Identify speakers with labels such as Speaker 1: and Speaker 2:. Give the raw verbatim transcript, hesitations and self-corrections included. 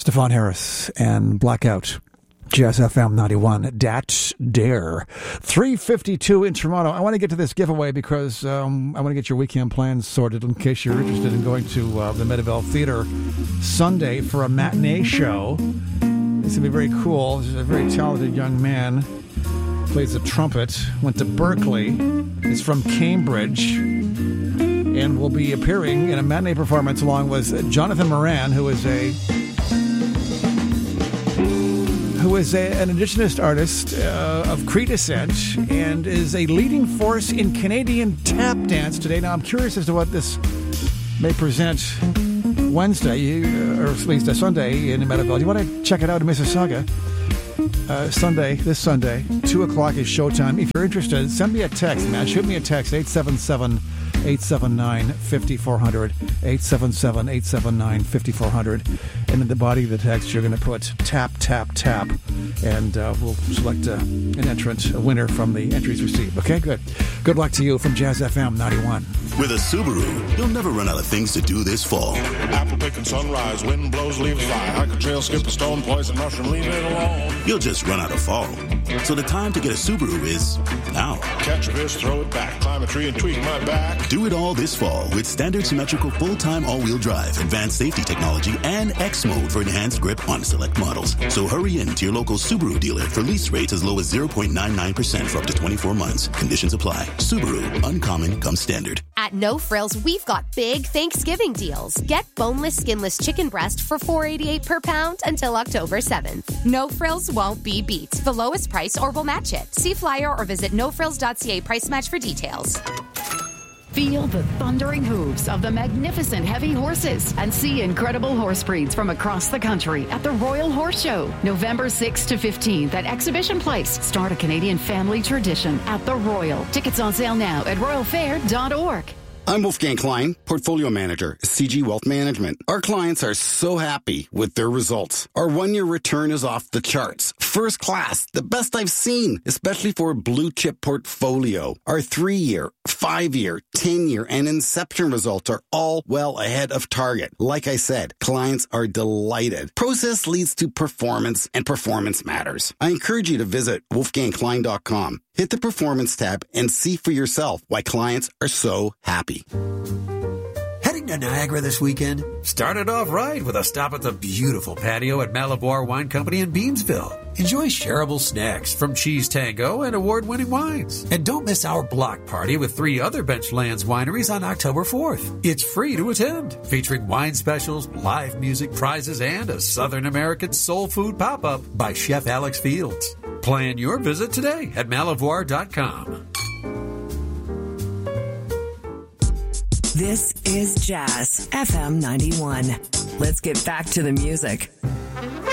Speaker 1: Stefan Harris and Blackout. Jazz F M ninety-one, Dat Dare. three fifty-two in Toronto. I want to get to this giveaway because um, I want to get your weekend plans sorted in case you're interested in going to uh, the Meadowvale Theatre Sunday for a matinee show. It's going to be very cool. This is a very talented young man. Plays the trumpet. Went to Berkeley. Is from Cambridge. And will be appearing in a matinee performance along with Jonathan Moran, who is a... who is a, an Indigenous artist uh, of Cree descent and is a leading force in Canadian tap dance today. Now, I'm curious as to what this may present Wednesday, or at least a Sunday in Meadowvale. You want to check it out in Mississauga? Uh, Sunday, this Sunday, two o'clock is showtime. If you're interested, send me a text, man. Shoot me a text, eight seven seven, eight seven nine, five four zero zero, eight seven seven, eight seven nine, five four zero zero. And in the body of the text, you're going to put tap, tap, tap, and uh, we'll select uh, an entrant, a winner from the entries received. Okay, good. Good luck to you from Jazz F M ninety-one.
Speaker 2: With a Subaru, you'll never run out of things to do this fall.
Speaker 3: Apple picking sunrise, wind blows, leaves fly. Hike a trail, skip a stone, poison mushroom, leave it alone.
Speaker 2: You'll just run out of fall. So the time to get a Subaru is now.
Speaker 3: Catch a fish, throw it back, climb a tree and tweak my back.
Speaker 2: Do it all this fall with standard symmetrical full-time all-wheel drive, advanced safety technology, and X mode for enhanced grip on select models. So hurry in to your local Subaru dealer for lease rates as low as zero point nine nine percent for up to twenty-four months. Conditions apply. Subaru, uncommon comes standard.
Speaker 4: At No Frills, we've got big Thanksgiving deals. Get boneless, skinless chicken breast for four dollars and eighty-eight cents per pound until October seventh. No Frills won't be beat. The lowest price or we'll match it. See flyer or visit no frills dot c a price match for details.
Speaker 5: Feel the thundering hooves of the magnificent heavy horses and see incredible horse breeds from across the country at the Royal Horse Show, November sixth to fifteenth at Exhibition Place. Start a Canadian family tradition at the Royal. Tickets on sale now at royal fair dot org.
Speaker 6: I'm Wolfgang Klein, Portfolio Manager, C G Wealth Management. Our clients are so happy with their results. Our one-year return is off the charts. First class, the best I've seen, especially for a blue-chip portfolio. Our three-year, five-year, ten-year, and Inception results are all well ahead of target. Like I said, clients are delighted. Process leads to performance, and performance matters. I encourage you to visit wolfgang klein dot com. Hit the Performance tab and see for yourself why clients are so happy.
Speaker 7: Heading to Niagara this weekend? Started off right with a stop at the beautiful patio at Malivoire Wine Company in Beamsville. Enjoy shareable snacks from Cheese Tango and award-winning wines. And don't miss our block party with three other Benchlands wineries on October fourth. It's free to attend, featuring wine specials, live music, prizes, and a Southern American soul food pop-up by Chef Alex Fields. Plan your visit today at malivoire dot com.
Speaker 8: This is Jazz F M ninety-one. Let's get back to the music.